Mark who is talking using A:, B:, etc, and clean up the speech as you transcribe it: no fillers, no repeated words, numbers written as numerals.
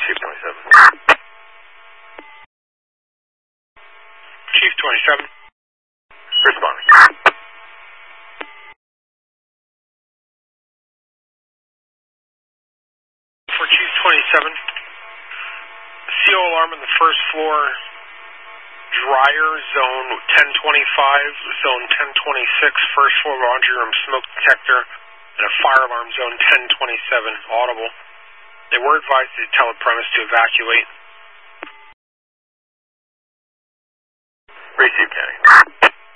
A: Chief 27.
B: Chief 27.
A: Responding.
B: For Chief 27, CO alarm on the first floor, dryer, zone 1025, zone 1026, first floor laundry room smoke detector, and a fire alarm, zone 1027, audible. They were advised to tell the premise to evacuate.
A: Receive, County.